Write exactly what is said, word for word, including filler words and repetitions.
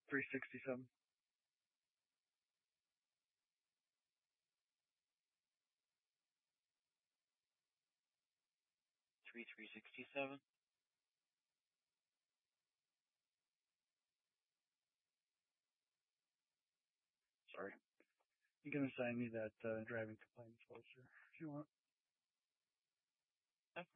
three sixty-seven. Three three sixty-seven. Sorry. You can assign me that uh, driving complaint exposure if you want.